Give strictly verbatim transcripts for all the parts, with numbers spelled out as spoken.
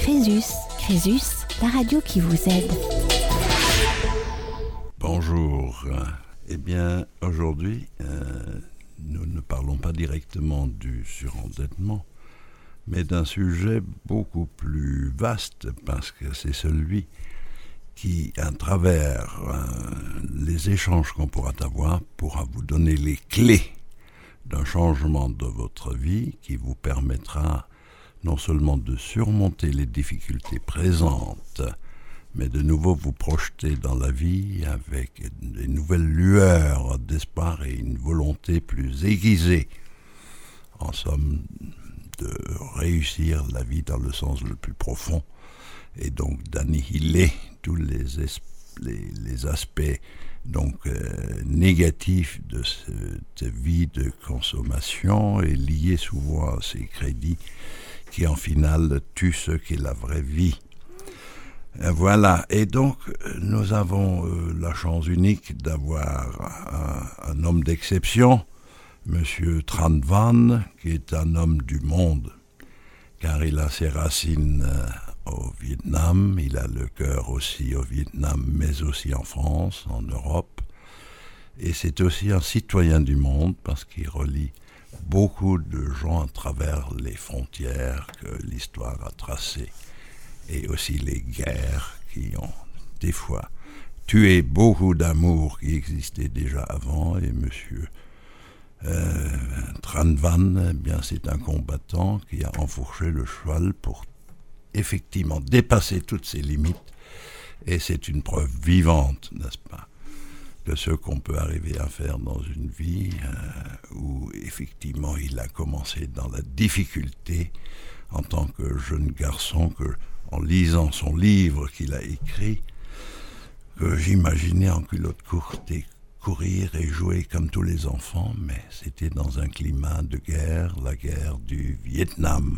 Crésus, Crésus, la radio qui vous aide. Bonjour. Eh bien, aujourd'hui, euh, nous ne parlons pas directement du surendettement, mais d'un sujet beaucoup plus vaste, parce que c'est celui qui, à travers euh, les échanges qu'on pourra avoir, pourra vous donner les clés d'un changement de votre vie qui vous permettra non seulement de surmonter les difficultés présentes, mais de nouveau vous projeter dans la vie avec des nouvelles lueurs d'espoir et une volonté plus aiguisée, en somme, de réussir la vie dans le sens le plus profond, et donc d'annihiler tous les, es- les, les aspects donc euh, négatifs de cette vie de consommation et liés souvent à ces crédits qui en final tue ce qu'est la vraie vie. Voilà, et donc nous avons euh, la chance unique d'avoir un, un homme d'exception, Monsieur Tran Van, qui est un homme du monde, car il a ses racines euh, au Vietnam, il a le cœur aussi au Vietnam, mais aussi en France, en Europe, et c'est aussi un citoyen du monde, parce qu'il relie beaucoup de gens à travers les frontières que l'histoire a tracées, et aussi les guerres qui ont des fois tué beaucoup d'amour qui existait déjà avant. Et monsieur euh, Tran Van, eh bien, c'est un combattant qui a enfourché le cheval pour effectivement dépasser toutes ses limites, et c'est une preuve vivante, n'est-ce pas, de ce qu'on peut arriver à faire dans une vie euh, où effectivement il a commencé dans la difficulté en tant que jeune garçon, que en lisant son livre qu'il a écrit, que j'imaginais en culotte courte et courir et jouer comme tous les enfants, mais c'était dans un climat de guerre, la guerre du Vietnam.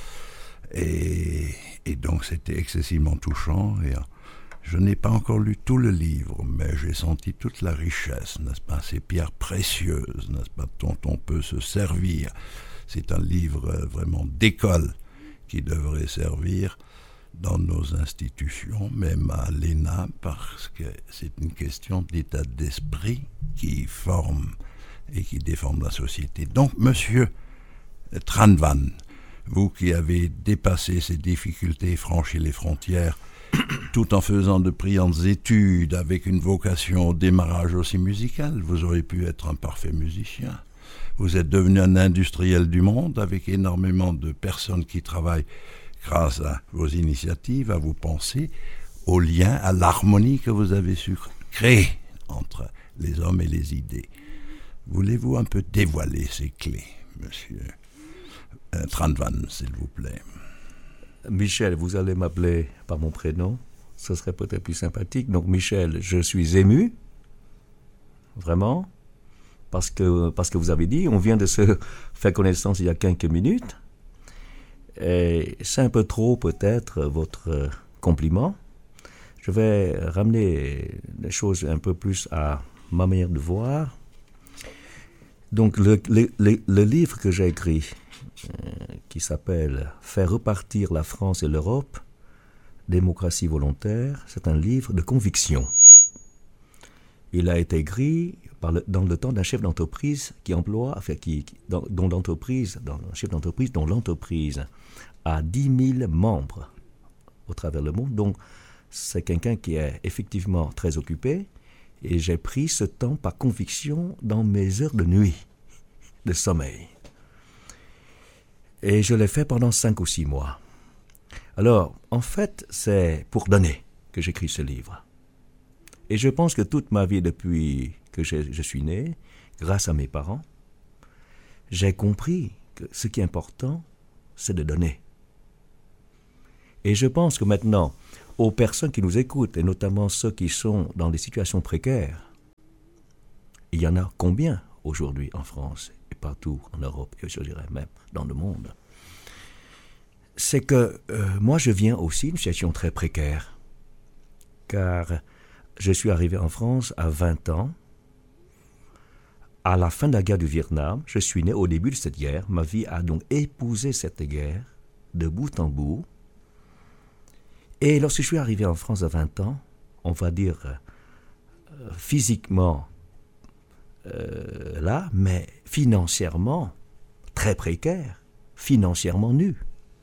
Et, et donc c'était excessivement touchant, et je n'ai pas encore lu tout le livre, mais j'ai senti toute la richesse, n'est-ce pas, ces pierres précieuses, n'est-ce pas, dont on peut se servir. C'est un livre vraiment d'école qui devrait servir dans nos institutions, même à l'E N A, parce que c'est une question d'état d'esprit qui forme et qui déforme la société. Donc, monsieur Tran Van, vous qui avez dépassé ces difficultés, franchi les frontières, tout en faisant de brillantes études, avec une vocation au démarrage aussi musical, vous auriez pu être un parfait musicien. Vous êtes devenu un industriel du monde, avec énormément de personnes qui travaillent grâce à vos initiatives, à vos pensées, au lien, à l'harmonie que vous avez su créer entre les hommes et les idées. Voulez-vous un peu dévoiler ces clés, monsieur euh, Tran Van, s'il vous plaît? Michel, vous allez m'appeler par mon prénom, ce serait peut-être plus sympathique. Donc Michel, je suis ému, vraiment, parce que, parce que vous avez dit, on vient de se faire connaissance il y a quelques minutes, et c'est un peu trop peut-être votre compliment. Je vais ramener les choses un peu plus à ma manière de voir. Donc le, le, le, le livre que j'ai écrit, euh, qui s'appelle « Faire repartir la France et l'Europe, démocratie volontaire », c'est un livre de conviction. Il a été écrit par le, dans le temps d'un chef d'entreprise qui emploie, enfin, qui, qui, dans, dont l'entreprise, dans, un chef d'entreprise dont l'entreprise a dix mille membres au travers le monde. Donc, c'est quelqu'un qui est effectivement très occupé, et j'ai pris ce temps par conviction dans mes heures de nuit, de sommeil. Et je l'ai fait pendant cinq ou six mois. Alors, en fait, c'est pour donner que j'écris ce livre. Et je pense que toute ma vie, depuis que je, je suis né, grâce à mes parents, j'ai compris que ce qui est important, c'est de donner. Et je pense que maintenant, aux personnes qui nous écoutent, et notamment ceux qui sont dans des situations précaires, il y en a combien aujourd'hui en France et partout en Europe, et je dirais même dans le monde? C'est que euh, moi je viens aussi d'une situation très précaire, car je suis arrivé en France à vingt ans, à la fin de la guerre du Vietnam. Je suis né au début de cette guerre, ma vie a donc épousé cette guerre de bout en bout, Et lorsque je suis arrivé en France à vingt ans, on va dire euh, physiquement euh, là, mais financièrement très précaire, financièrement nu.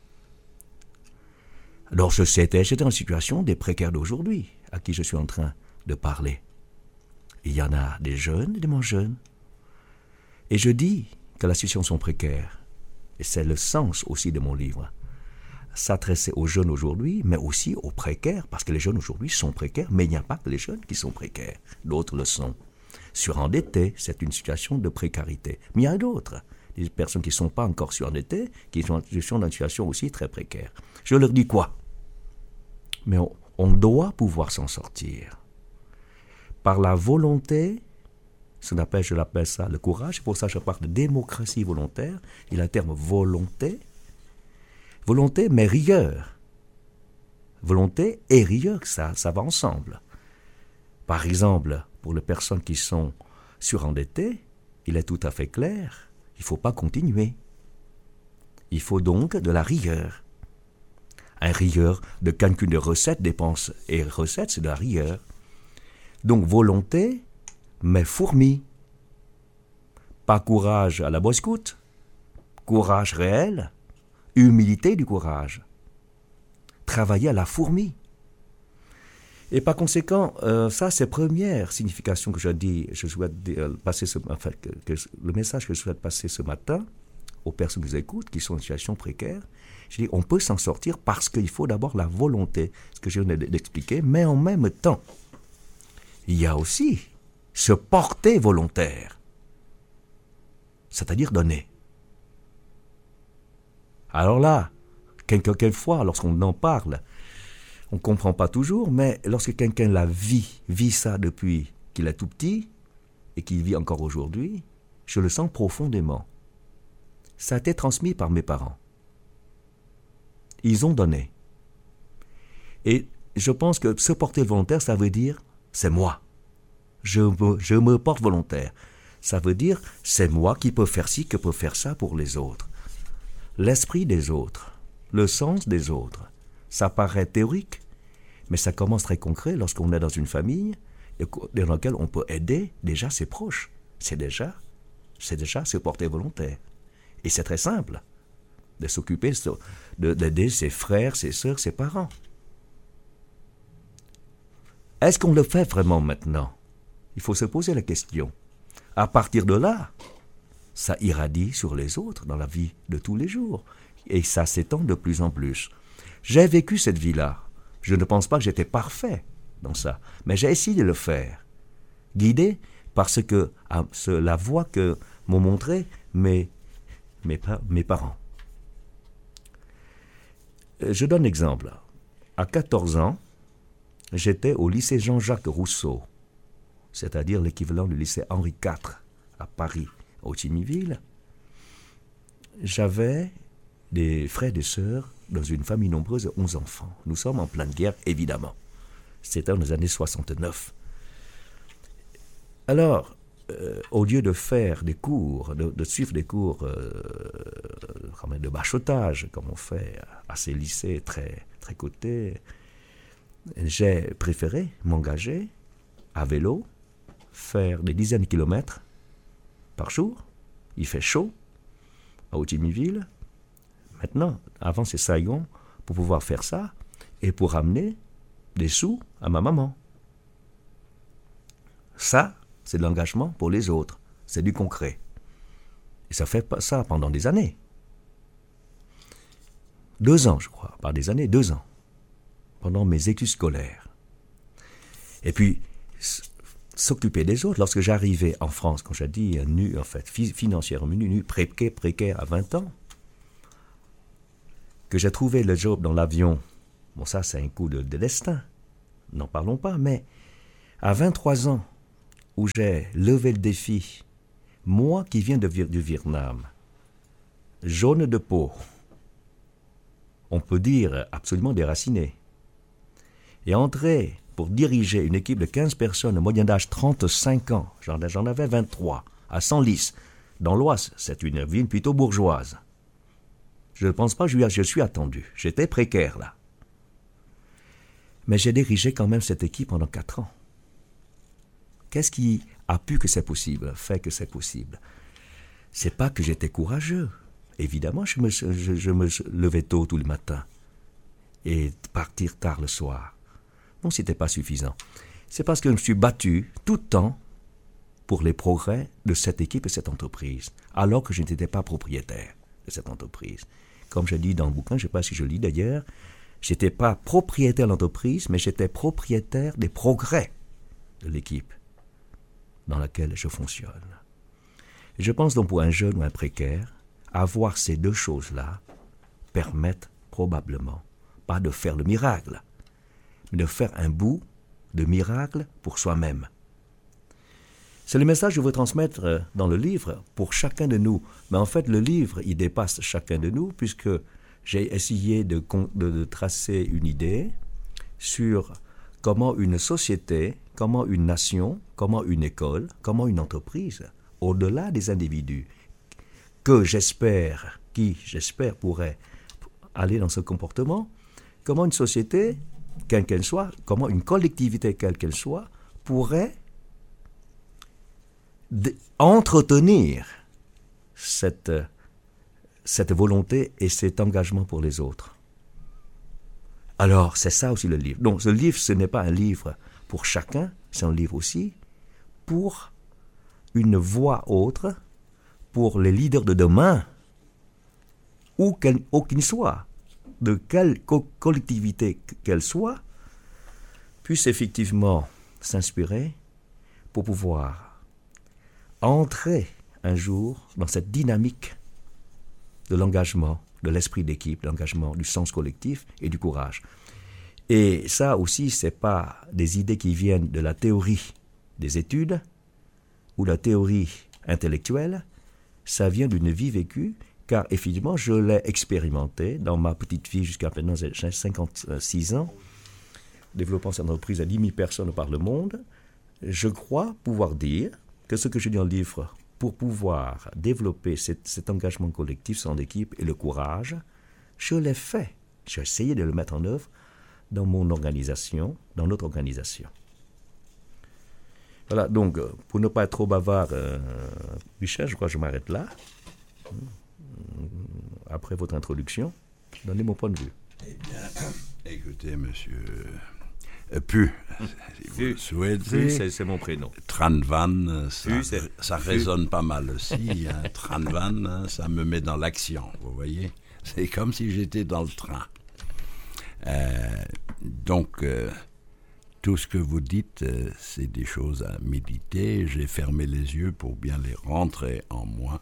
Alors je j'étais, j'étais en situation des précaires d'aujourd'hui, à qui je suis en train de parler. Il y en a des jeunes et des moins jeunes. Et je dis que la situation sont précaires. Et c'est le sens aussi de mon livre. S'adresser aux jeunes aujourd'hui, mais aussi aux précaires, parce que les jeunes aujourd'hui sont précaires, mais il n'y a pas que les jeunes qui sont précaires. D'autres le sont. Surendettés, c'est une situation de précarité. Mais il y a d'autres, des personnes qui ne sont pas encore surendettées, qui sont, sont dans une situation aussi très précaire. Je leur dis quoi? Mais on, on doit pouvoir s'en sortir. Par la volonté, ce qu'on appelle, je l'appelle ça le courage, pour ça je parle de démocratie volontaire, il y a le terme volonté, volonté mais rigueur. Volonté et rigueur, ça, ça va ensemble. Par exemple, pour les personnes qui sont surendettées, il est tout à fait clair, il ne faut pas continuer. Il faut donc de la rigueur. Un rigueur de calcul de recettes, dépenses et recettes, c'est de la rigueur. Donc volonté, mais fourmi. Pas courage à la Boy Scout, courage réel, humilité du courage. Travailler à la fourmi. Et par conséquent, euh, ça c'est la première signification que je dis, je souhaite euh, passer ce, enfin, que, que, le message que je souhaite passer ce matin aux personnes qui nous écoutent, qui sont en situation précaire. Je dis, on peut s'en sortir parce qu'il faut d'abord la volonté, ce que je viens d'expliquer, mais en même temps, il y a aussi se porter volontaire, c'est-à-dire donner. Alors là, quelquefois, lorsqu'on en parle, on ne comprend pas toujours, mais lorsque quelqu'un la vit, vit ça depuis qu'il est tout petit, et qu'il vit encore aujourd'hui, je le sens profondément. Ça a été transmis par mes parents. Ils ont donné. Et je pense que se porter volontaire, ça veut dire, c'est moi. Je me, je me porte volontaire. Ça veut dire, c'est moi qui peux faire ci, qui peux faire ça pour les autres. L'esprit des autres, le sens des autres, ça paraît théorique, mais ça commence très concret lorsqu'on est dans une famille dans laquelle on peut aider déjà ses proches. C'est déjà, c'est déjà se porter volontaire. Et c'est très simple de s'occuper, de, d'aider ses frères, ses sœurs, ses parents. Est-ce qu'on le fait vraiment maintenant? Il faut se poser la question. À partir de là, ça irradie sur les autres dans la vie de tous les jours. Et ça s'étend de plus en plus. J'ai vécu cette vie-là. Je ne pense pas que j'étais parfait dans ça. Mais j'ai essayé de le faire. Guidé parce que la voie que m'ont montré mes, mes, mes parents. Je donne un exemple. À quatorze ans, j'étais au lycée Jean-Jacques Rousseau, c'est-à-dire l'équivalent du lycée Henri quatre à Paris, au Timiville. J'avais des frères et des sœurs dans une famille nombreuse de onze enfants. Nous sommes en pleine guerre, évidemment. C'était dans les années soixante-neuf. Alors, euh, au lieu de faire des cours, de, de suivre des cours euh, de bachotage, comme on fait à ces lycées très, très cotés, j'ai préféré m'engager à vélo, faire des dizaines de kilomètres par jour. Il fait chaud à Ho-Chi-Minh-Ville. Maintenant, avant c'est Saigon, pour pouvoir faire ça et pour amener des sous à ma maman. Ça, c'est de l'engagement pour les autres. C'est du concret. Et ça fait ça pendant des années. Deux ans, je crois. Pas des années, deux ans. Pendant mes études scolaires. Et puis, s'occuper des autres. Lorsque j'arrivais en France, quand j'ai dit nu, en fait, financièrement nu, nu précaire, précaire à vingt ans, que j'ai trouvé le job dans l'avion, bon ça c'est un coup de, de destin, n'en parlons pas, mais à vingt-trois ans, où j'ai levé le défi, moi qui viens de, du Vietnam, jaune de peau, on peut dire absolument déraciné, et entrer pour diriger une équipe de quinze personnes, de moyenne d'âge trente-cinq ans, j'en, j'en avais vingt-trois, à Senlis, dans l'Oise, c'est une ville plutôt bourgeoise. Je ne pense pas que je suis attendu. J'étais précaire là. Mais j'ai dirigé quand même cette équipe pendant quatre ans. Qu'est-ce qui a pu que c'est possible, fait que c'est possible? C'est pas que j'étais courageux. Évidemment, je me, je, je me levais tôt tous les matins et partir tard le soir. Non, c'était pas suffisant. C'est parce que je me suis battu tout le temps pour les progrès de cette équipe et cette entreprise, alors que je n'étais pas propriétaire de cette entreprise. Comme je dis dans le bouquin, je ne sais pas si je lis d'ailleurs, je n'étais pas propriétaire de l'entreprise, mais j'étais propriétaire des progrès de l'équipe dans laquelle je fonctionne. Et je pense donc pour un jeune ou un précaire, avoir ces deux choses-là permettent probablement, pas de faire le miracle, mais de faire un bout de miracle pour soi-même. C'est le message que je veux transmettre dans le livre pour chacun de nous. Mais en fait, le livre, il dépasse chacun de nous, puisque j'ai essayé de, de, de tracer une idée sur comment une société, comment une nation, comment une école, comment une entreprise, au-delà des individus, que j'espère, qui j'espère pourrait aller dans ce comportement, comment une société, quelle qu'elle soit, comment une collectivité, quelle qu'elle soit, pourrait entretenir cette, cette volonté et cet engagement pour les autres. Alors, c'est ça aussi le livre. Donc, ce livre, ce n'est pas un livre pour chacun, c'est un livre aussi pour une voix autre, pour les leaders de demain, où qu'ils soient, de quelle co- collectivité qu'elle soit, puissent effectivement s'inspirer pour pouvoir entrer un jour dans cette dynamique de l'engagement, de l'esprit d'équipe, de l'engagement, du sens collectif et du courage. Et ça aussi, ce n'est pas des idées qui viennent de la théorie des études ou la théorie intellectuelle, ça vient d'une vie vécue, car effectivement, je l'ai expérimenté dans ma petite vie jusqu'à maintenant, j'ai cinquante-six ans, développant cette entreprise à dix mille personnes par le monde. Je crois pouvoir dire que ce que je dis dans le livre, pour pouvoir développer cet, cet engagement collectif, son équipe et le courage, je l'ai fait. J'ai essayé de le mettre en œuvre dans mon organisation, dans notre organisation. Voilà, donc, pour ne pas être trop bavard, euh, Michel, je crois que je m'arrête là. Après votre introduction, donnez mon point de vue. Eh bien, écoutez, monsieur... Euh, Pu, si vous le souhaitez. c'est, c'est mon prénom. Tranvan, ça, Pu, c'est, ça résonne pas mal aussi. Hein. Tranvan, ça me met dans l'action, vous voyez. C'est comme si j'étais dans le train. Euh, donc, euh, tout ce que vous dites, euh, c'est des choses à méditer. J'ai fermé les yeux pour bien les rentrer en moi.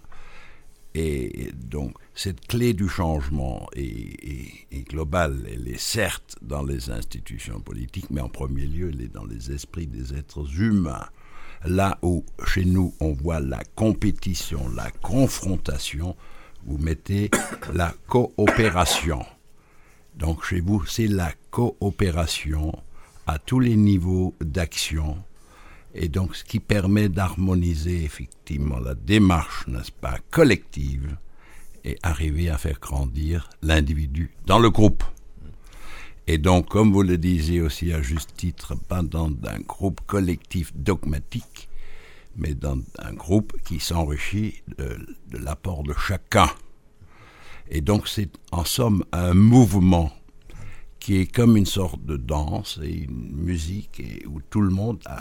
Et donc, cette clé du changement est, est, est globale. Elle est certes dans les institutions politiques, mais en premier lieu, elle est dans les esprits des êtres humains. Là où, chez nous, on voit la compétition, la confrontation, vous mettez la coopération. Donc, chez vous, c'est la coopération à tous les niveaux d'action. Et donc, ce qui permet d'harmoniser effectivement la démarche, n'est-ce pas, collective, et arriver à faire grandir l'individu dans le groupe. Et donc, comme vous le disiez aussi à juste titre, pas dans un groupe collectif dogmatique, mais dans un groupe qui s'enrichit de, de l'apport de chacun. Et donc, c'est en somme un mouvement qui est comme une sorte de danse et une musique et où tout le monde a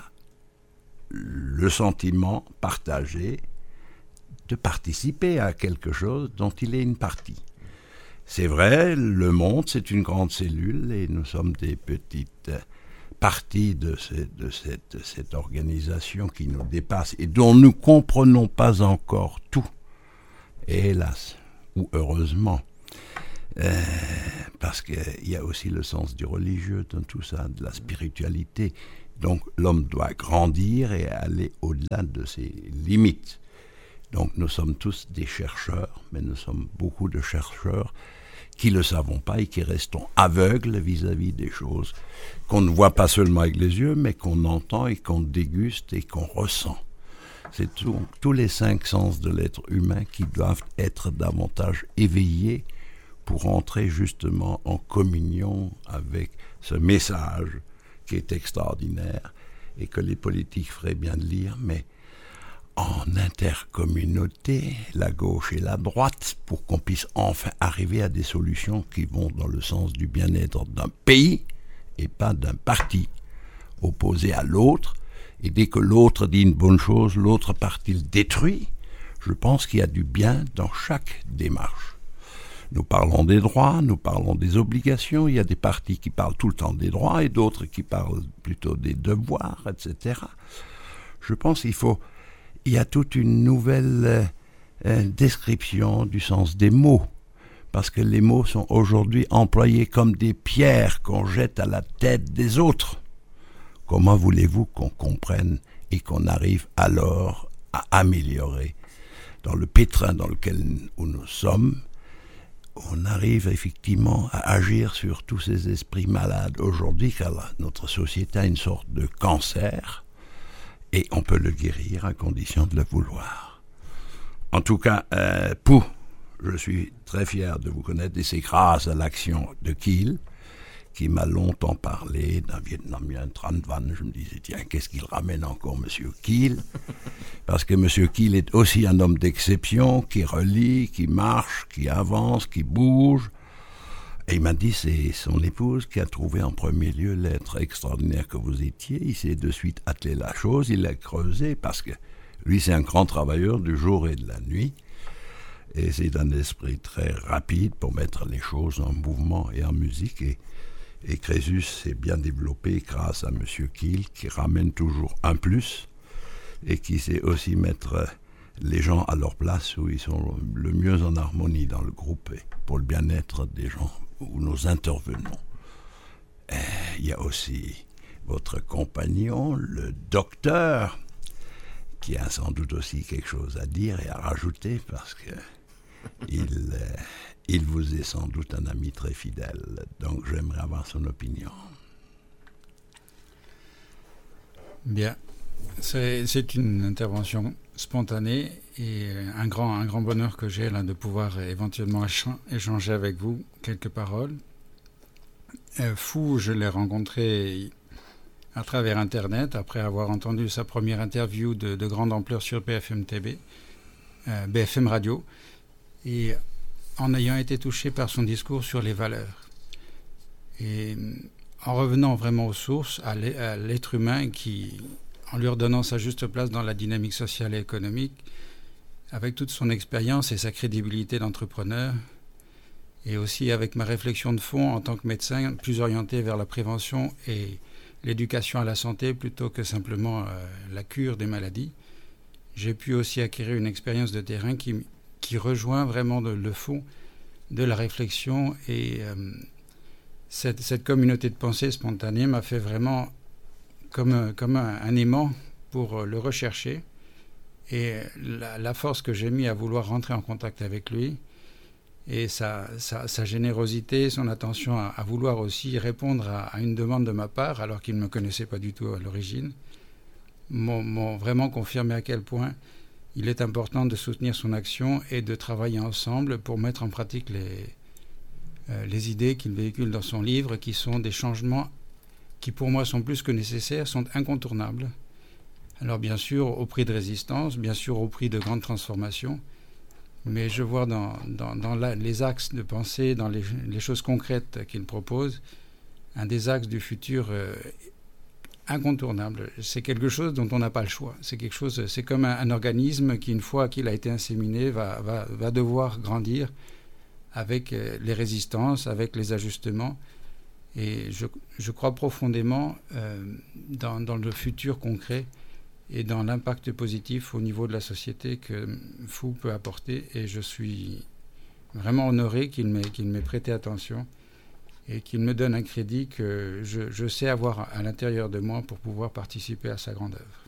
le sentiment partagé de participer à quelque chose dont il est une partie. C'est vrai, le monde, c'est une grande cellule et nous sommes des petites parties de, ce, de cette, cette organisation qui nous dépasse et dont nous ne comprenons pas encore tout. Et hélas, ou heureusement, euh, parce qu'il y a aussi le sens du religieux dans tout ça, de la spiritualité. Donc l'homme doit grandir et aller au-delà de ses limites. Donc nous sommes tous des chercheurs, mais nous sommes beaucoup de chercheurs qui ne le savons pas et qui restons aveugles vis-à-vis des choses qu'on ne voit pas seulement avec les yeux, mais qu'on entend et qu'on déguste et qu'on ressent. C'est tout, tous les cinq sens de l'être humain qui doivent être davantage éveillés pour entrer justement en communion avec ce message qui est extraordinaire et que les politiques feraient bien de lire, mais en intercommunauté, la gauche et la droite, pour qu'on puisse enfin arriver à des solutions qui vont dans le sens du bien-être d'un pays et pas d'un parti opposé à l'autre. Et dès que l'autre dit une bonne chose, l'autre parti le détruit. Je pense qu'il y a du bien dans chaque démarche. Nous parlons des droits, nous parlons des obligations. Il y a des partis qui parlent tout le temps des droits et d'autres qui parlent plutôt des devoirs, et cetera. Je pense qu'il faut... Il y a toute une nouvelle euh, description du sens des mots, parce que les mots sont aujourd'hui employés comme des pierres qu'on jette à la tête des autres. Comment voulez-vous qu'on comprenne et qu'on arrive alors à améliorer dans le pétrin dans lequel où nous sommes, on arrive effectivement à agir sur tous ces esprits malades aujourd'hui, car notre société a une sorte de cancer, et on peut le guérir à condition de le vouloir. En tout cas, euh, pour, je suis très fier de vous connaître, et c'est grâce à l'action de Kiel, qui m'a longtemps parlé d'un Vietnamien Tran Van. Je me disais, tiens, qu'est-ce qu'il ramène encore, Monsieur Kiel? Parce que Monsieur Kiel est aussi un homme d'exception, qui relit, qui marche, qui avance, qui bouge. Et il m'a dit, c'est son épouse qui a trouvé en premier lieu l'être extraordinaire que vous étiez. Il s'est de suite attelé la chose, il l'a creusé, parce que lui, c'est un grand travailleur du jour et de la nuit. Et c'est un esprit très rapide pour mettre les choses en mouvement et en musique. Et, et Crésus s'est bien développé grâce à M. Kiel, qui ramène toujours un plus et qui sait aussi mettre les gens à leur place où ils sont le mieux en harmonie dans le groupe et pour le bien-être des gens où nous intervenons. Et il y a aussi votre compagnon, le docteur, qui a sans doute aussi quelque chose à dire et à rajouter parce que il, euh, il vous est sans doute un ami très fidèle. Donc j'aimerais avoir son opinion. Bien. C'est, c'est une intervention spontanée et un grand, un grand bonheur que j'ai là de pouvoir éventuellement échanger avec vous quelques paroles. Euh, Fou, je l'ai rencontré à travers Internet après avoir entendu sa première interview de, de grande ampleur sur B F M T V, euh, B F M Radio, et en ayant été touché par son discours sur les valeurs. Et en revenant vraiment aux sources, à l'être humain qui... en lui redonnant sa juste place dans la dynamique sociale et économique, avec toute son expérience et sa crédibilité d'entrepreneur, et aussi avec ma réflexion de fond en tant que médecin, plus orientée vers la prévention et l'éducation à la santé plutôt que simplement euh, la cure des maladies, j'ai pu aussi acquérir une expérience de terrain qui, qui rejoint vraiment de, le fond de la réflexion, et euh, cette, cette communauté de pensée spontanée m'a fait vraiment comme, comme un, un aimant pour le rechercher, et la, la force que j'ai mis à vouloir rentrer en contact avec lui, et sa, sa, sa générosité, son attention à, à vouloir aussi répondre à, à une demande de ma part, alors qu'il ne me connaissait pas du tout à l'origine, m'ont, m'ont vraiment confirmé à quel point il est important de soutenir son action et de travailler ensemble pour mettre en pratique les, euh, les idées qu'il véhicule dans son livre, qui sont des changements qui pour moi sont plus que nécessaires, sont incontournables. Alors bien sûr au prix de résistance, bien sûr au prix de grandes transformations, mais je vois dans, dans, dans la, les axes de pensée, dans les, les choses concrètes qu'il propose, un des axes du futur euh, incontournable. C'est quelque chose dont on n'a pas le choix. C'est quelque chose, c'est comme un, un organisme qui, une fois qu'il a été inséminé, va, va, va devoir grandir avec euh, les résistances, avec les ajustements. Et je, je crois profondément euh, dans, dans le futur concret et dans l'impact positif au niveau de la société que Fou peut apporter. Et je suis vraiment honoré qu'il m'ait, qu'il m'ait prêté attention et qu'il me donne un crédit que je, je sais avoir à l'intérieur de moi pour pouvoir participer à sa grande œuvre.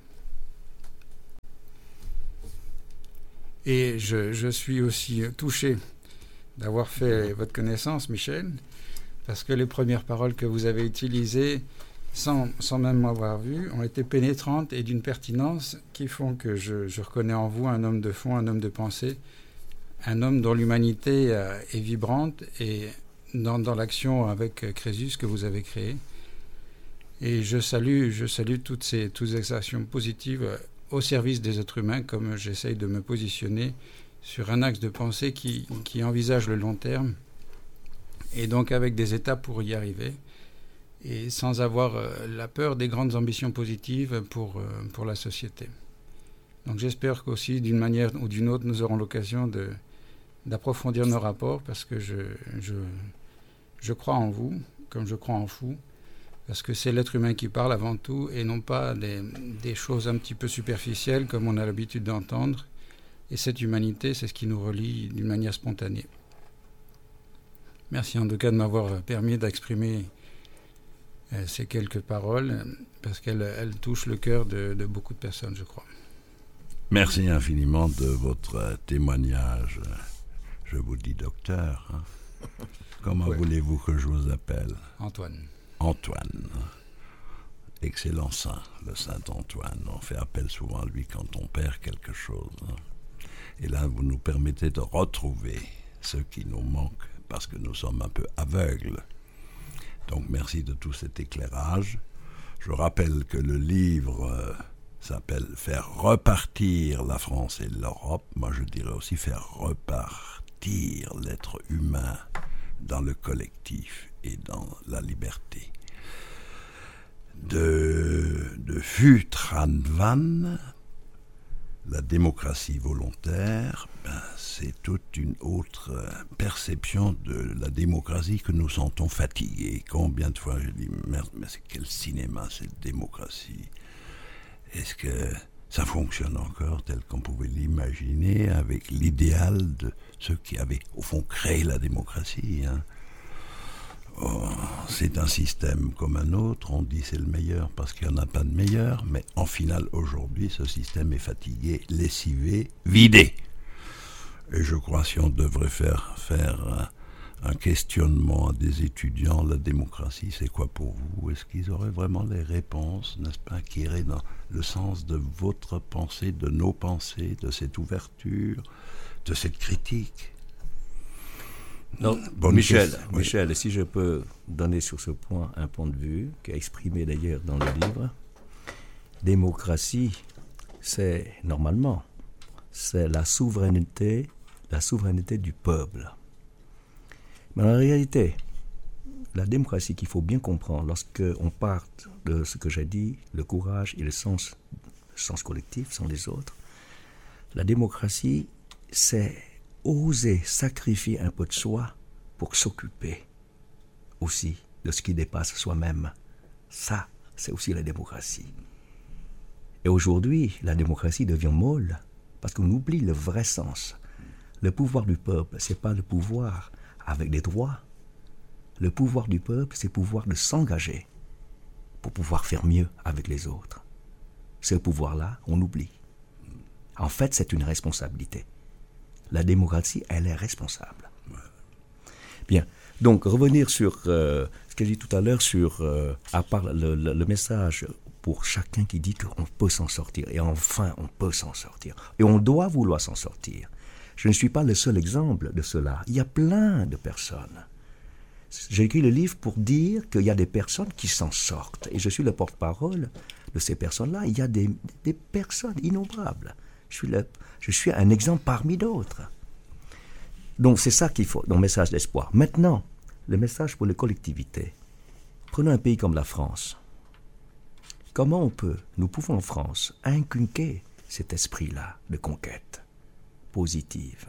Et je, je suis aussi touché d'avoir fait votre connaissance, Michel, parce que les premières paroles que vous avez utilisées, sans, sans même m'avoir vu, ont été pénétrantes et d'une pertinence qui font que je, je reconnais en vous un homme de fond, un homme de pensée, un homme dont l'humanité euh, est vibrante et dans, dans l'action avec euh, Crésus que vous avez créée. Et je salue, je salue toutes ces, toutes ces actions positives euh, au service des êtres humains, comme j'essaye de me positionner sur un axe de pensée qui, qui envisage le long terme, et donc avec des étapes pour y arriver, et sans avoir euh, la peur des grandes ambitions positives pour, euh, pour la société. Donc j'espère qu'aussi, d'une manière ou d'une autre, nous aurons l'occasion de, d'approfondir nos rapports, parce que je, je, je crois en vous, comme je crois en vous, parce que c'est l'être humain qui parle avant tout, et non pas des, des choses un petit peu superficielles, comme on a l'habitude d'entendre. Et cette humanité, c'est ce qui nous relie d'une manière spontanée. Merci en tout cas de m'avoir permis d'exprimer euh, ces quelques paroles, parce qu'elles elles touchent le cœur de, de beaucoup de personnes, je crois. Merci infiniment de votre témoignage. Je vous dis docteur. Hein. Comment ouais. voulez-vous que je vous appelle ? Antoine. Antoine. Excellent saint, le saint Antoine. On fait appel souvent à lui quand on perd quelque chose. Hein. Et là, vous nous permettez de retrouver ce qui nous manque, parce que nous sommes un peu aveugles. Donc, merci de tout cet éclairage. Je rappelle que le livre euh, s'appelle « Faire repartir la France et l'Europe ». Moi, je dirais aussi « Faire repartir l'être humain dans le collectif et dans la liberté ». De, de Phu Tran Van, la démocratie volontaire, ben, c'est toute une autre perception de la démocratie que nous sentons fatigués. Combien de fois je dis, merde, mais c'est quel cinéma cette démocratie ? Est-ce que ça fonctionne encore tel qu'on pouvait l'imaginer avec l'idéal de ceux qui avaient au fond créé la démocratie, hein ? Oh, c'est un système comme un autre, on dit c'est le meilleur parce qu'il n'y en a pas de meilleur, mais en final aujourd'hui ce système est fatigué, lessivé, vidé. Et je crois si on devrait faire, faire un, un questionnement à des étudiants, la démocratie c'est quoi pour vous ? Est-ce qu'ils auraient vraiment les réponses, n'est-ce pas, qui iraient dans le sens de votre pensée, de nos pensées, de cette ouverture, de cette critique ? Non, Michel, oui. Michel, si je peux donner sur ce point un point de vue, qui est exprimé d'ailleurs dans le livre, démocratie, c'est normalement, c'est la souveraineté, la souveraineté du peuple. Mais en réalité, la démocratie qu'il faut bien comprendre, lorsqu'on part de ce que j'ai dit, le courage et le sens, le sens collectif sans les autres, la démocratie, c'est oser sacrifier un peu de soi pour s'occuper aussi de ce qui dépasse soi-même. Ça, c'est aussi la démocratie. Et aujourd'hui, la démocratie devient molle parce qu'on oublie le vrai sens. Le pouvoir du peuple, ce n'est pas le pouvoir avec des droits. Le pouvoir du peuple, c'est le pouvoir de s'engager pour pouvoir faire mieux avec les autres. Ce pouvoir-là, on oublie. En fait, c'est une responsabilité. La démocratie, elle est responsable. Bien, donc revenir sur euh, ce que j'ai dit tout à l'heure, sur, euh, à part le, le, le message pour chacun qui dit qu'on peut s'en sortir, et enfin on peut s'en sortir, et on doit vouloir s'en sortir. Je ne suis pas le seul exemple de cela, il y a plein de personnes. J'ai écrit le livre pour dire qu'il y a des personnes qui s'en sortent, et je suis le porte-parole de ces personnes-là. Il y a des, des personnes innombrables. Je suis, le, je suis un exemple parmi d'autres. Donc c'est ça qu'il faut, dans le message d'espoir. Maintenant, le message pour les collectivités. Prenons un pays comme la France. Comment on peut, nous pouvons en France, inculquer cet esprit-là de conquête positive.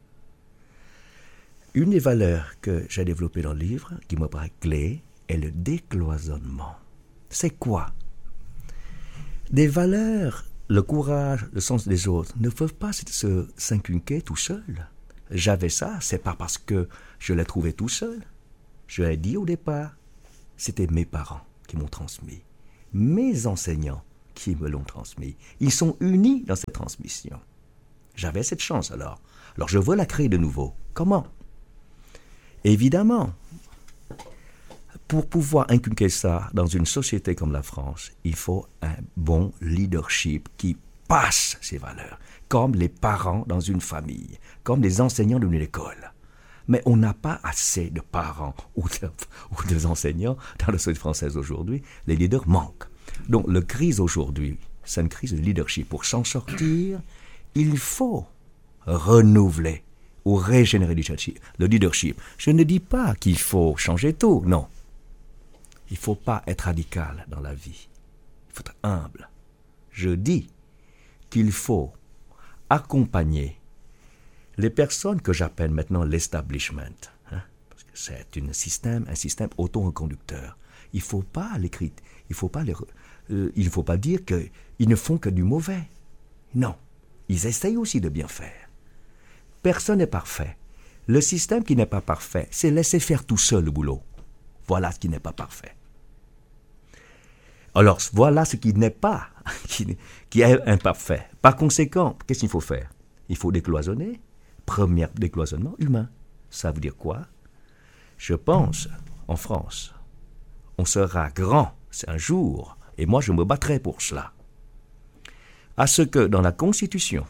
Une des valeurs que j'ai développées dans le livre, qui me paraît clé, est le décloisonnement. C'est quoi ? Des valeurs, le courage, le sens des autres, ne peuvent pas se, s'inculquer tout seul. J'avais ça, c'est pas parce que je l'ai trouvé tout seul. Je l'ai dit au départ, c'était mes parents qui m'ont transmis, mes enseignants qui me l'ont transmis. Ils sont unis dans cette transmission. J'avais cette chance alors. Alors je veux la créer de nouveau. Comment ? Évidemment, pour pouvoir inculquer ça dans une société comme la France, il faut un bon leadership qui passe ces valeurs, comme les parents dans une famille, comme les enseignants d'une école. Mais on n'a pas assez de parents ou de, ou de enseignants dans la société française aujourd'hui. Les leaders manquent. Donc la crise aujourd'hui, c'est une crise de leadership. Pour s'en sortir, il faut renouveler ou régénérer le leadership. Je ne dis pas qu'il faut changer tout, non. Il ne faut pas être radical dans la vie. Il faut être humble. Je dis qu'il faut accompagner les personnes que j'appelle maintenant l'establishment, hein, parce que c'est un système, un système auto-reconducteur. Il ne faut pas les critiquer, il faut pas les, euh, il ne faut pas dire qu'ils ne font que du mauvais. Non, ils essayent aussi de bien faire. Personne n'est parfait. Le système qui n'est pas parfait, c'est laisser faire tout seul le boulot. Voilà ce qui n'est pas parfait. Alors, voilà ce qui n'est pas, qui, qui est imparfait. Par conséquent, qu'est-ce qu'il faut faire? Il faut décloisonner. Premier décloisonnement humain. Ça veut dire quoi? Je pense, en France, on sera grand, c'est un jour, et moi je me battrai pour cela, à ce que dans la Constitution,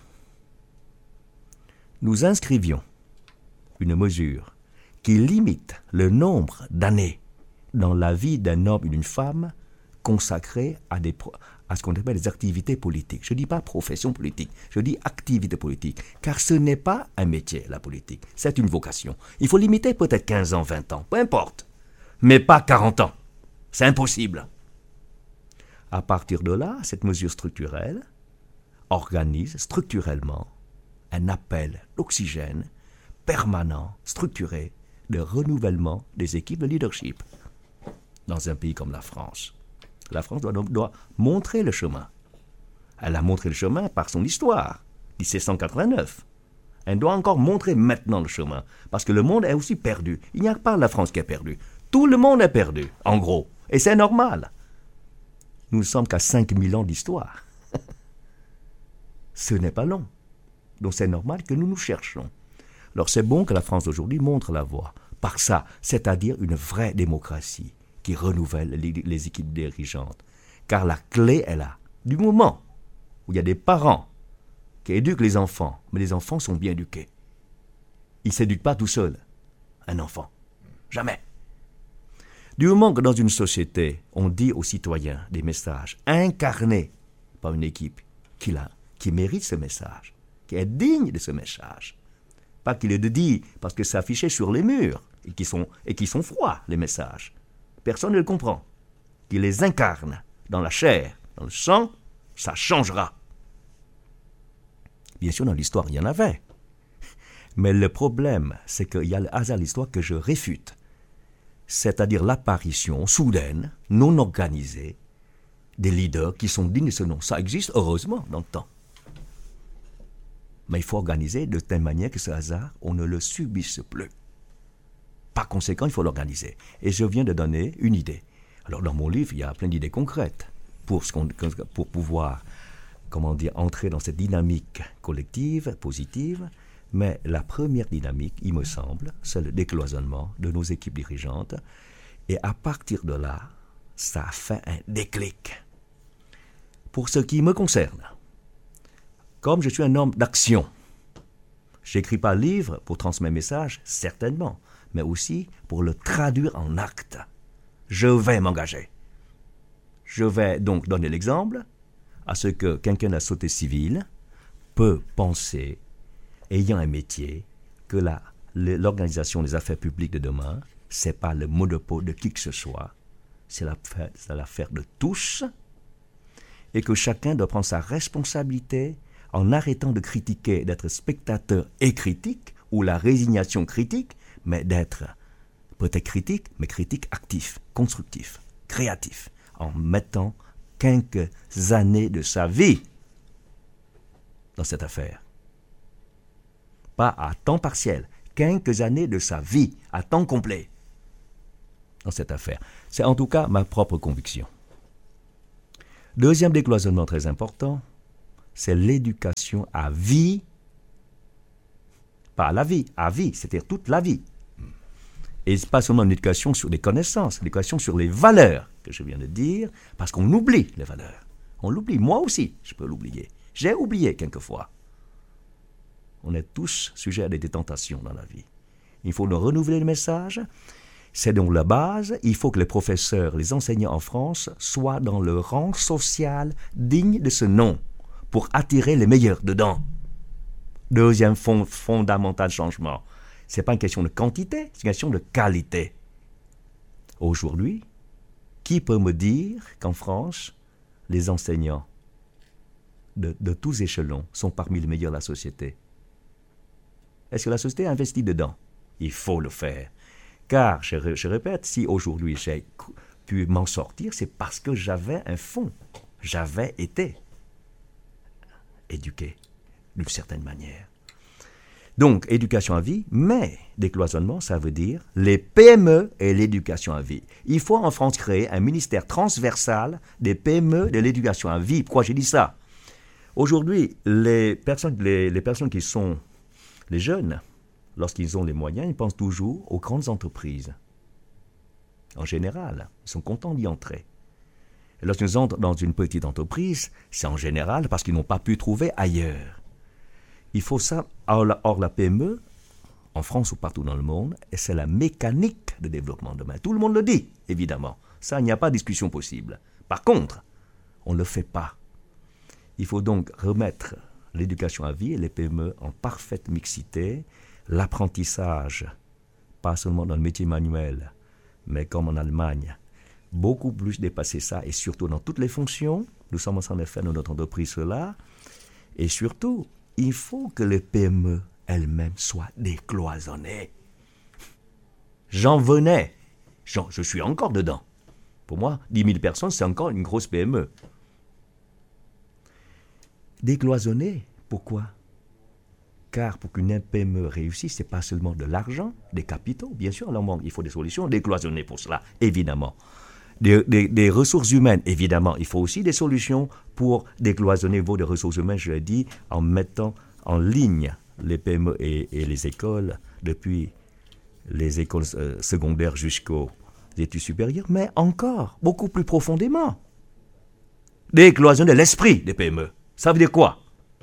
nous inscrivions une mesure qui limite le nombre d'années dans la vie d'un homme ou d'une femme consacrées à, des, à ce qu'on appelle des activités politiques. Je ne dis pas profession politique, je dis activité politique, car ce n'est pas un métier, la politique, c'est une vocation. Il faut limiter peut-être quinze ans, vingt ans, peu importe, mais pas quarante ans. C'est impossible. À partir de là, cette mesure structurelle organise structurellement un appel d'oxygène permanent, structuré, de renouvellement des équipes de leadership dans un pays comme la France. La France doit, doit montrer le chemin. Elle a montré le chemin par son histoire, dix-sept cent quatre-vingt-neuf. Elle doit encore montrer maintenant le chemin, parce que le monde est aussi perdu. Il n'y a pas la France qui est perdue. Tout le monde est perdu, en gros. Et c'est normal. Nous ne sommes qu'à cinq mille ans d'histoire. Ce n'est pas long. Donc c'est normal que nous nous cherchions. Alors c'est bon que la France d'aujourd'hui montre la voie. Par ça, c'est-à-dire une vraie démocratie qui renouvelle les, les équipes dirigeantes. Car la clé est là. Du moment où il y a des parents qui éduquent les enfants, mais les enfants sont bien éduqués. Ils ne s'éduquent pas tout seuls, un enfant. Jamais. Du moment que dans une société, on dit aux citoyens des messages incarnés par une équipe qui, a, qui mérite ce message, qui est digne de ce message, pas qu'il est de dit parce que c'est affiché sur les murs et qui sont, et qui sont froids, les messages. Personne ne le comprend. Qu'il les incarne dans la chair, dans le sang, ça changera. Bien sûr, dans l'histoire, il y en avait. Mais le problème, c'est qu'il y a le hasard de l'histoire que je réfute. C'est-à-dire l'apparition soudaine, non organisée, des leaders qui sont dignes de ce nom. Ça existe, heureusement, dans le temps. Mais il faut organiser de telle manière que ce hasard, on ne le subisse plus. Par conséquent, il faut l'organiser. Et je viens de donner une idée. Alors, dans mon livre, il y a plein d'idées concrètes pour, ce qu'on, pour pouvoir, comment dire, entrer dans cette dynamique collective, positive. Mais la première dynamique, il me semble, c'est le décloisonnement de nos équipes dirigeantes. Et à partir de là, ça fait un déclic. Pour ce qui me concerne, comme je suis un homme d'action, je n'écris pas le livre pour transmettre mes messages, certainement, mais aussi pour le traduire en actes. Je vais m'engager. Je vais donc donner l'exemple à ce que quelqu'un de la société civile peut penser, ayant un métier, que la, l'organisation des affaires publiques de demain, ce n'est pas le monopole de qui que ce soit, c'est l'affaire, c'est l'affaire de tous, et que chacun doit prendre sa responsabilité en arrêtant de critiquer, d'être spectateur et critique, ou la résignation critique, mais d'être peut-être critique, mais critique actif, constructif, créatif, en mettant quelques années de sa vie dans cette affaire. Pas à temps partiel, quelques années de sa vie, à temps complet, dans cette affaire. C'est en tout cas ma propre conviction. Deuxième décloisonnement très important, c'est l'éducation à vie, pas à la vie, à vie, c'est-à-dire toute la vie. Et pas seulement une éducation sur des connaissances, une éducation sur les valeurs que je viens de dire, parce qu'on oublie les valeurs. On l'oublie, moi aussi, je peux l'oublier. J'ai oublié quelquefois. On est tous sujets à des tentations dans la vie. Il faut nous renouveler le message. C'est donc la base. Il faut que les professeurs, les enseignants en France soient dans le rang social digne de ce nom pour attirer les meilleurs dedans. Deuxième fond, fondamental changement. Ce n'est pas une question de quantité, c'est une question de qualité. Aujourd'hui, qui peut me dire qu'en France, les enseignants de, de tous échelons sont parmi les meilleurs de la société? Est-ce que la société investit dedans? Il faut le faire. Car, je, je répète, si aujourd'hui j'ai pu m'en sortir, c'est parce que j'avais un fond. J'avais été éduqué d'une certaine manière. Donc, éducation à vie, mais décloisonnement, ça veut dire les P M E et l'éducation à vie. Il faut en France créer un ministère transversal des P M E de l'éducation à vie. Pourquoi j'ai dit ça? Aujourd'hui, les personnes, les, les personnes qui sont les jeunes, lorsqu'ils ont les moyens, ils pensent toujours aux grandes entreprises. En général, ils sont contents d'y entrer. Et lorsqu'ils entrent dans une petite entreprise, c'est en général parce qu'ils n'ont pas pu trouver ailleurs. Il faut ça. Or la, or, la P M E, en France ou partout dans le monde, et c'est la mécanique de développement de demain. Tout le monde le dit, évidemment. Ça, il n'y a pas de discussion possible. Par contre, on ne le fait pas. Il faut donc remettre l'éducation à vie et les P M E en parfaite mixité, l'apprentissage, pas seulement dans le métier manuel, mais comme en Allemagne, beaucoup plus dépasser ça, et surtout dans toutes les fonctions. Nous sommes en train de faire dans notre entreprise cela, et surtout, il faut que les P M E elles-mêmes soient décloisonnées. J'en venais, j'en, je suis encore dedans. Pour moi, dix mille personnes, c'est encore une grosse P M E. Décloisonner, pourquoi? Car pour qu'une P M E réussisse, ce n'est pas seulement de l'argent, des capitaux, bien sûr, il faut des solutions décloisonnées pour cela, évidemment. Des, des, des ressources humaines, évidemment, il faut aussi des solutions pour décloisonner vos des ressources humaines, je l'ai dit, en mettant en ligne les P M E et, et les écoles, depuis les écoles euh, secondaires jusqu'aux études supérieures, mais encore, beaucoup plus profondément. Décloisonner l'esprit des P M E. Ça veut dire quoi?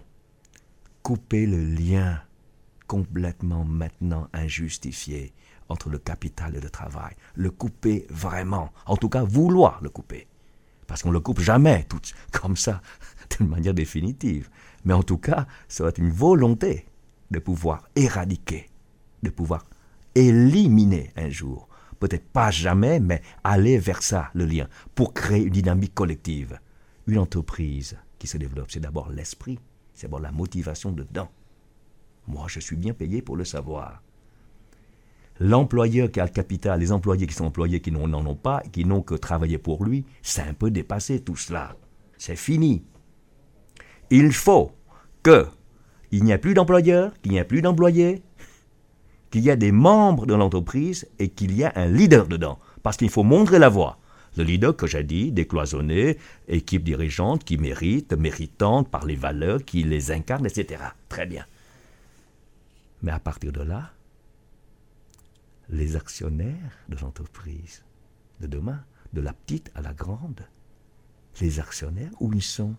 Couper le lien complètement maintenant injustifié entre le capital et le travail. Le couper vraiment. En tout cas, vouloir le couper. Parce qu'on ne le coupe jamais tout, comme ça, d'une manière définitive. Mais en tout cas, ça va être une volonté de pouvoir éradiquer, de pouvoir éliminer un jour. Peut-être pas jamais, mais aller vers ça, le lien, pour créer une dynamique collective. Une entreprise qui se développe, c'est d'abord l'esprit, c'est d'abord la motivation dedans. Moi, je suis bien payé pour le savoir. L'employeur qui a le capital, les employés qui sont employés qui n'en ont pas, qui n'ont que travaillé pour lui, c'est un peu dépassé tout cela. C'est fini. Il faut qu'il n'y ait plus d'employeurs, qu'il n'y ait plus d'employés, qu'il y ait des membres de l'entreprise et qu'il y ait un leader dedans. Parce qu'il faut montrer la voie. Le leader que j'ai dit, décloisonné, équipe dirigeante qui mérite, méritante par les valeurs, qui les incarne, et cetera. Très bien. Mais à partir de là, les actionnaires de l'entreprise de demain, de la petite à la grande, les actionnaires, où ils sont?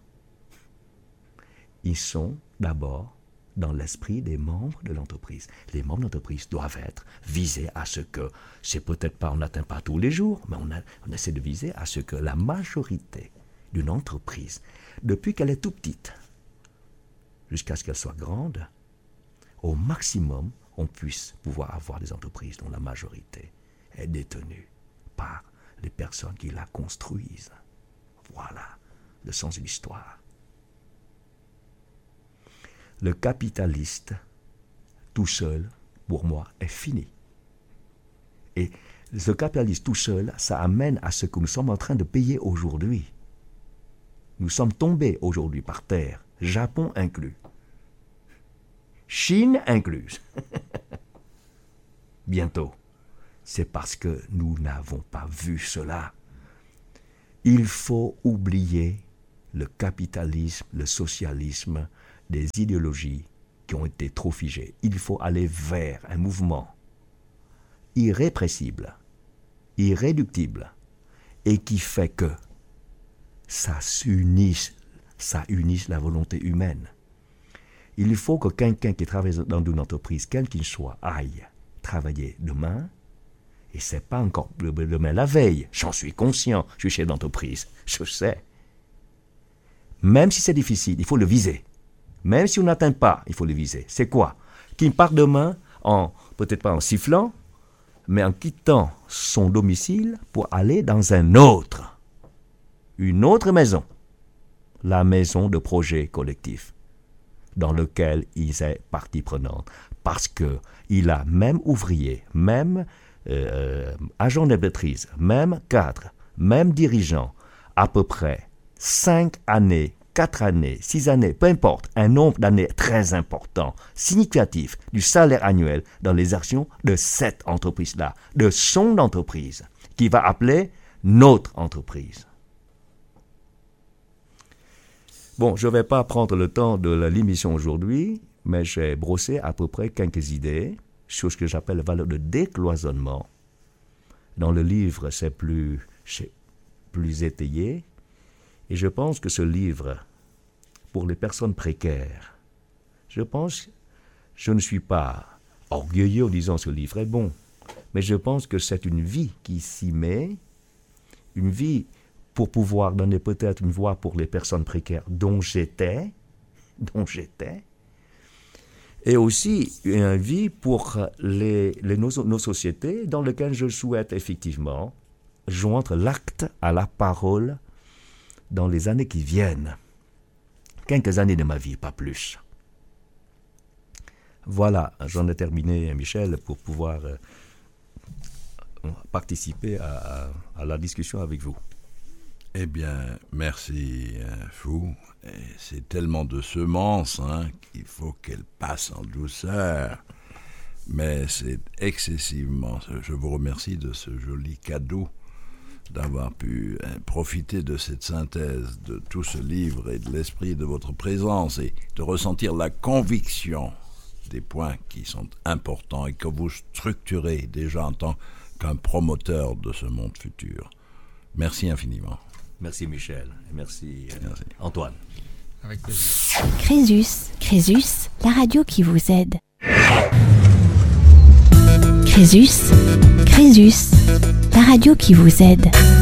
Ils sont d'abord dans l'esprit des membres de l'entreprise. Les membres de l'entreprise doivent être visés à ce que, c'est peut-être pas, on n'atteint pas tous les jours, mais on, a, on essaie de viser à ce que la majorité d'une entreprise, depuis qu'elle est toute petite, jusqu'à ce qu'elle soit grande, au maximum, on puisse pouvoir avoir des entreprises dont la majorité est détenue par les personnes qui la construisent. Voilà le sens de l'histoire. Le capitaliste, tout seul, pour moi, est fini. Et ce capitaliste tout seul, ça amène à ce que nous sommes en train de payer aujourd'hui. Nous sommes tombés aujourd'hui par terre, Japon inclus. Chine incluse. Bientôt. C'est parce que nous n'avons pas vu cela. Il faut oublier le capitalisme, le socialisme, des idéologies qui ont été trop figées. Il faut aller vers un mouvement irrépressible, irréductible, et qui fait que ça s'unisse ça unisse la volonté humaine. Il faut que quelqu'un qui travaille dans une entreprise, quel qu'il soit, aille travailler demain. Et c'est pas encore demain la veille. J'en suis conscient. Je suis chef d'entreprise. Je sais. Même si c'est difficile, il faut le viser. Même si on n'atteint pas, il faut le viser. C'est quoi? Qu'il parte demain, en, peut-être pas en sifflant, mais en quittant son domicile pour aller dans un autre. Une autre maison. La maison de projet collectif, dans lequel il est partie prenante. Parce qu'il a même ouvrier, même euh, agent de maîtrise, même cadre, même dirigeant, à peu près cinq années, quatre années, six années, peu importe, un nombre d'années très important, significatif du salaire annuel dans les actions de cette entreprise-là, de son entreprise, qui va appeler notre entreprise. Bon, je ne vais pas prendre le temps de l'émission aujourd'hui, mais j'ai brossé à peu près quelques idées sur ce que j'appelle la valeur de décloisonnement. Dans le livre, c'est plus, plus étayé. Et je pense que ce livre, pour les personnes précaires, je pense, je ne suis pas orgueilleux en disant ce livre est bon, mais je pense que c'est une vie qui s'y met, une vie pour pouvoir donner peut-être une voix pour les personnes précaires dont j'étais, dont j'étais, et aussi une vie pour les, les, nos, nos sociétés dans lesquelles je souhaite effectivement joindre l'acte à la parole dans les années qui viennent. Quelques années de ma vie, pas plus. Voilà, j'en ai terminé, Michel, pour pouvoir euh, participer à, à, à la discussion avec vous. Eh bien, merci, Fou. Et c'est tellement de semences hein, qu'il faut qu'elles passent en douceur. Mais c'est excessivement... Je vous remercie de ce joli cadeau, d'avoir pu hein, profiter de cette synthèse de tout ce livre et de l'esprit de votre présence et de ressentir la conviction des points qui sont importants et que vous structurez déjà en tant qu'un promoteur de ce monde futur. Merci infiniment. Merci Michel, et merci, merci. Antoine. Avec plaisir. Crésus, Crésus, la radio qui vous aide. Crésus, Crésus, la radio qui vous aide.